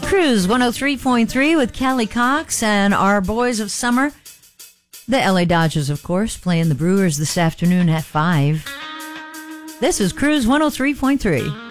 Cruise 103.3 with Callie Cox and our boys of summer. The LA Dodgers, of course, playing the Brewers this afternoon at 5. This is Cruise 103.3.